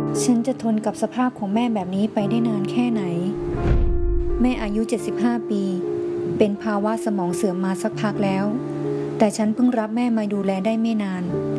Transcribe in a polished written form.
ฉันจะทนกับสภาพของแม่แบบนี้ไปได้นานแค่ไหนแม่อายุ75ปีเป็นภาวะสมองเสื่อมมาสักพักแล้วแต่ฉันเพิ่งรับแม่มาดูแลได้ไม่นาน